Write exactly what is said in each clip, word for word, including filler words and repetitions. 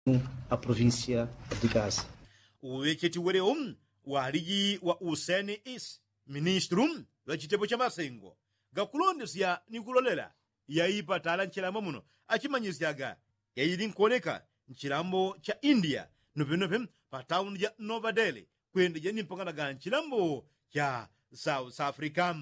a província de Gaza. uwecheti wereum waliji wa useni is ministrum wa chitepo cha masengo gakulondesya ni kulolela yaipatala nchilambo muno achimanyisyaga yayili nkuoneka nchilambo cha India nopenope pa town ya Nova Delhi kuyendeja nimpanganaga nchilambo cha South Africa.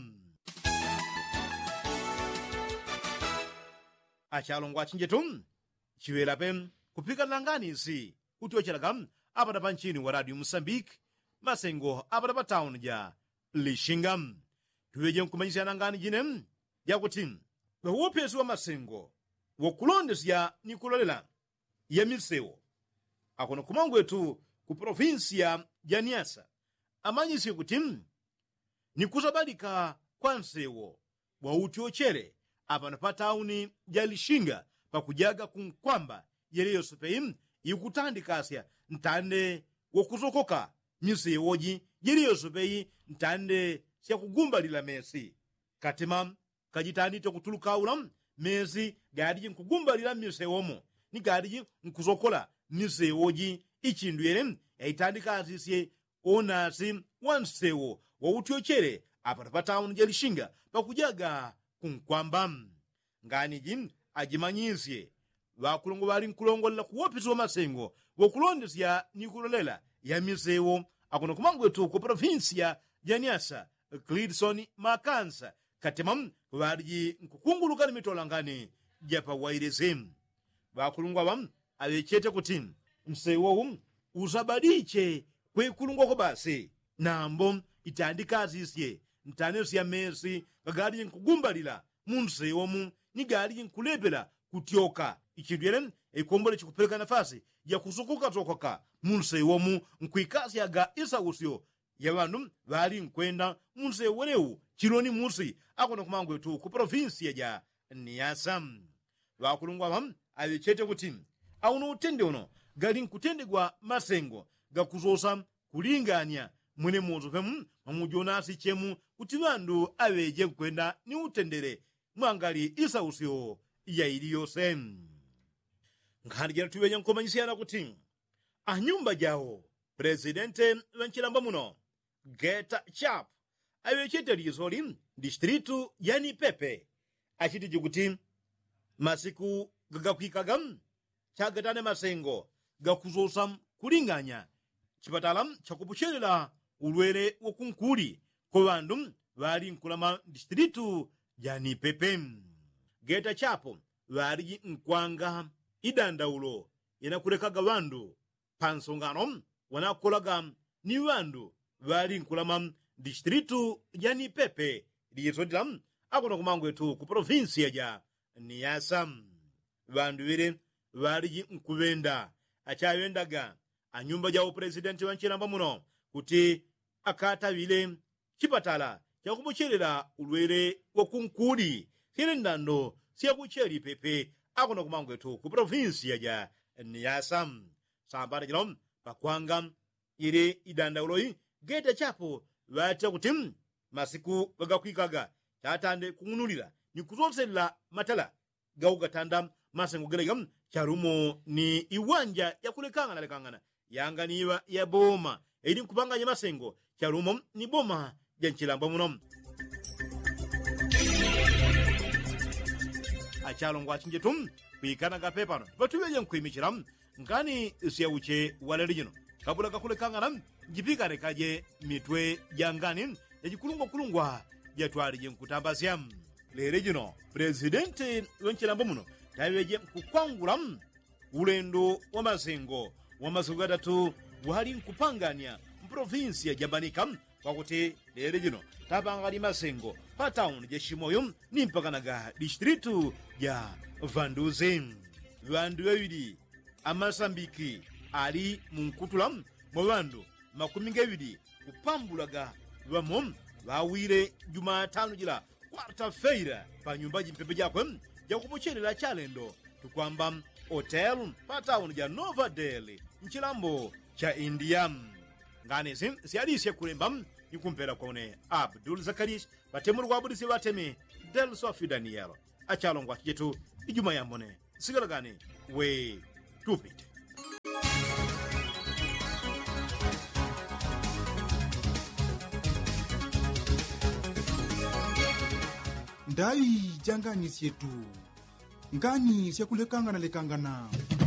achalongwa achinjetum chiwelape kupika langanisi utiochelaga apata pa nchini wa Radio Mozambique masengo apata pa town ya Lixinga tuweje nkumanyisana ngani jine yakuti wopesi wa masengo wokulondesya ni kulolela ya misewo akono kumangu wetu ku provinsia ya Niassa amanyisi kuti ni kuzabalika kwa nsewo wa utiochere apana pa tauni ya Lixinga pakujaga kunkwamba yeleyo sopeyi ikutandikasya ntande wokuzokoka misewoji yeleyo sopeyi ntande syakugumbalira mesi katima kajitandite kutulukaula mesi gadiji nkugumbalira misewomo ni gadiji nkuzokola misewoji ichindu yele yaitandikasisye onasi wa nsewo wa utiochere apana pa tauni ya Lixinga pakujaga kunkwamba nganiji ajimanyisye wakulongo bali nkulongolela kuwopisa wa masengo wokulondesya ni kulolela ya misewo akono kumangu wetu ku provinsia ya Niassa Clidson Makansa katemam waliji nkukunguluka ni mitolangani japa waireze wakulungwa wam awechete kuti msewo uzabadiche kwekulungwa ko basi nambo itandikazisye ntaneso ya mesi kagadi nkugumbalira munsewo mu ni gadi nkulepela kutyoka ichidwele ikombole chikupeleka nafasi ya kusukuka tokoka munsewo mu nkuikasyaga isausyo ya bandu bali nkwenda munsewo lewu chiloni musi akona kumangu wetu ku provinsia ya Niassa wakulungwa wam awechete kuti auno utende uno gali nkutendegwa masengo gakuzosa kulinganya mwene mozo pemu mamujonasi chemu kuti bandu aweje kwenda ni utendere mwangali isausyo ya iliyose nkhani jana tuwenya nkomanyisiyana kuti anyumba jawo presidente wanchilamba muno Geta Chap awechete lizoli distritu yani Pepe achitiji kuti masiku gagakwikaga chagatane masengo gakuzosa kulinganya chipatala chakupucherera ulwere wokunkuli ko bandu bali nkulama distritu yani Pepe Geta Chapo bali nkwanga idandaulo yanakulekaga bandu pansongano wanakolaga ni bandu bali nkulama distritu yani Pepe liyetodila akona kumangu wetu ku provinsia ya Niassa bandu bire bali nkubenda achayendaga anyumba jawo presidenti wanchilamba muno kuti akatabile chipatala chakupucherera ulwere wokunkuli silendando siyakucheri Pepe akona kumangu wetu ku provinsia ya Niassa sambara jino pakwanga ire idandauloyi Geta Chapo wacha kuti masiku gagakwikaga chatande kungunulira ni kuzonsela matala gaugatanda masengo gelega charumo ni iwanja yakulekangana lekangana yanganiwa ya boma ili nkupanganya masengo charumo ni boma ya nchilamba muno achalongwa achinjetum kuikana gapepano patuweje nkuimichira ngani siyauche walelijino kabula kakulekangana njipikane kaje mitwe jangani yajikulungwa-kulungwa jatwalije nkutambasya lere jino presidente wenchilamba muno taweje nkukwangula ulendo wa masengo wa masiku gatatu wali nkupanganya mprovinsia jabanika kwakuti lere jino tapangali masengo pa town ja Chimoio nimpakanaga distritu ja Vanduze bandu babiri amasambiki ali munkutula mwa bandu makumi ngabiri kupambulaga bamo bawire Jumatano jila quarta-feira pa nyumba jimpepe jakwe jakupucherera chalendo tukwamba hotel pa town ja Nova Delhi nchilambo cha India nganezi siadisye kulemba ikumpera kwaone Abdul Zakaris batemuru kwabudisi bateme Del Sofi Daniel achalongwa chitu ijuma yambone sigalagane we tupite ndayi jangani syetu ngani syakulekangana lekangana